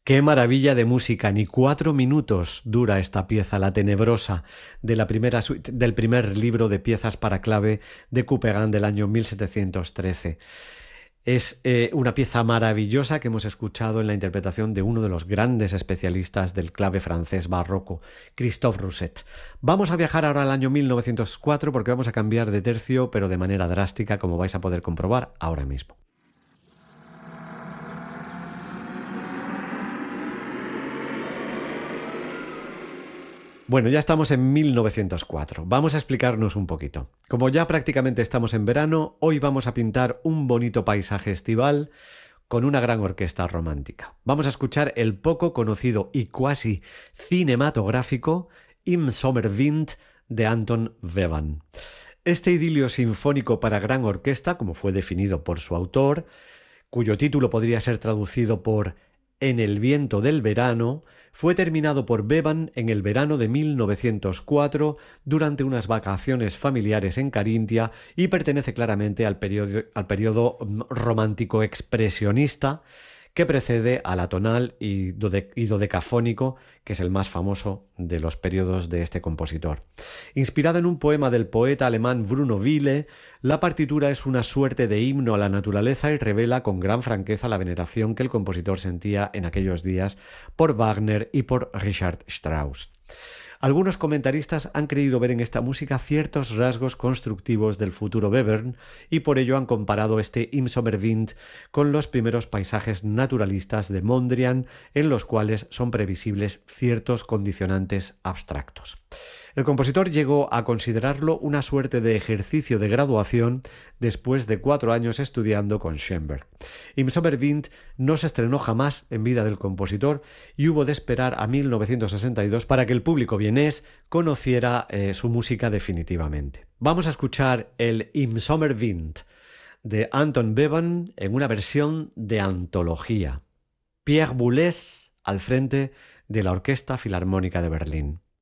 Qué maravilla de música, ni 4 minutos dura esta pieza, La Tenebrosa, de la primera suite, del primer libro de piezas para clave de Couperin del año 1713. Es una pieza maravillosa que hemos escuchado en la interpretación de uno de los grandes especialistas del clave francés barroco, Christophe Rousset. Vamos a viajar ahora al año 1904 porque vamos a cambiar de tercio, pero de manera drástica, como vais a poder comprobar ahora mismo. Bueno, ya estamos en 1904. Vamos a explicarnos un poquito. Como ya prácticamente estamos en verano, hoy vamos a pintar un bonito paisaje estival con una gran orquesta romántica. Vamos a escuchar el poco conocido y cuasi cinematográfico Im Sommerwind de Anton Webern. Este idilio sinfónico para gran orquesta, como fue definido por su autor, cuyo título podría ser traducido por En el viento del verano, fue terminado por Bevan en el verano de 1904 durante unas vacaciones familiares en Carintia y pertenece claramente al periodo romántico expresionista que precede al atonal y dodecafónico, que es el más famoso de los periodos de este compositor. Inspirada en un poema del poeta alemán Bruno Wille, la partitura es una suerte de himno a la naturaleza y revela con gran franqueza la veneración que el compositor sentía en aquellos días por Wagner y por Richard Strauss. Algunos comentaristas han creído ver en esta música ciertos rasgos constructivos del futuro Webern y por ello han comparado este Im Sommerwind con los primeros paisajes naturalistas de Mondrian, en los cuales son previsibles ciertos condicionantes abstractos. El compositor llegó a considerarlo una suerte de ejercicio de graduación después de 4 años estudiando con Schoenberg. Im Sommerwind no se estrenó jamás en vida del compositor y hubo de esperar a 1962 para que el público vienés conociera su música definitivamente. Vamos a escuchar el Im Sommerwind de Anton Webern en una versión de antología. Pierre Boulez al frente de la Orquesta Filarmónica de Berlín.